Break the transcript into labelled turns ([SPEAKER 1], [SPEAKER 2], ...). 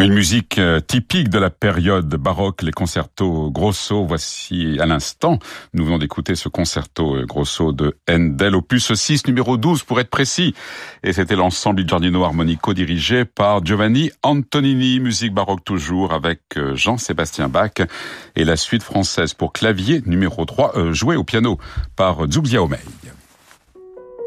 [SPEAKER 1] Une musique typique de la période baroque, les concertos grosso. Voici à l'instant, nous venons d'écouter ce concerto grosso de Handel, opus 6, numéro 12 pour être précis. Et c'était l'ensemble Il Giardino Armonico dirigé par Giovanni Antonini. Musique baroque toujours avec Jean-Sébastien Bach et la suite française pour clavier numéro 3, jouée au piano par Zubia Omey.